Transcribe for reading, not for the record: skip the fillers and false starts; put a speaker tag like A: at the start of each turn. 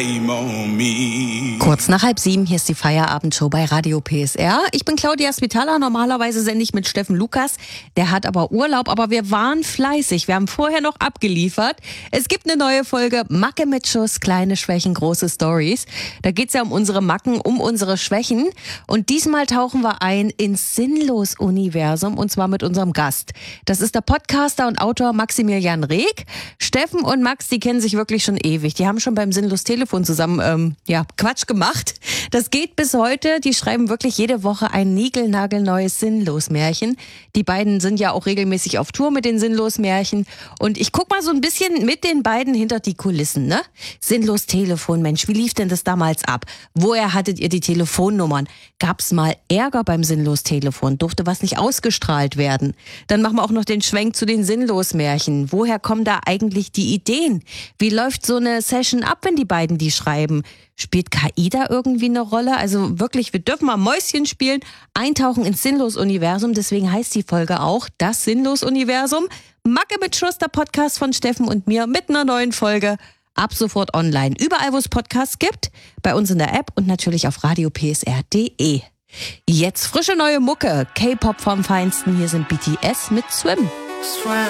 A: Kurz nach 6:30, hier ist die Feierabendshow bei Radio PSR. Ich bin Claudia Spitaler, normalerweise sende ich mit Steffen Lukas. Der hat aber Urlaub, aber wir waren fleißig. Wir haben vorher noch abgeliefert. Es gibt eine neue Folge Macke mit Schuss, kleine Schwächen, große Stories. Da geht's ja um unsere Macken, um unsere Schwächen. Und diesmal tauchen wir ein ins Sinnlos-Universum und zwar mit unserem Gast. Das ist der Podcaster und Autor Maximilian Reg. Steffen und Max, die kennen sich wirklich schon ewig. Die haben schon beim Sinnlos-Telefon zusammen Quatsch gemacht. Das geht bis heute. Die schreiben wirklich jede Woche ein niegelnagelneues Sinnlos-Märchen. Die beiden sind ja auch regelmäßig auf Tour mit den Sinnlos-Märchen. Und ich guck mal so ein bisschen mit den beiden hinter die Kulissen, ne? Sinnlos-Telefon, Mensch, wie lief denn das damals ab? Woher hattet ihr die Telefonnummern? Gab's mal Ärger beim Sinnlos-Telefon? Durfte was nicht ausgestrahlt werden? Dann machen wir auch noch den Schwenk zu den Sinnlos-Märchen. Woher kommen da eigentlich die Ideen? Wie läuft so eine Session ab, wenn die beiden die schreiben? Spielt KI da irgendwie eine Rolle? Also wirklich, wir dürfen mal Mäuschen spielen, eintauchen ins Sinnlos-Universum. Deswegen heißt die Folge auch das Sinnlos-Universum. Macke mit Schuss, der Podcast von Steffen und mir mit einer neuen Folge. Ab sofort online. Überall, wo es Podcasts gibt. Bei uns in der App und natürlich auf radiopsr.de. Jetzt frische neue Mucke. K-Pop vom Feinsten. Hier sind BTS mit Swim.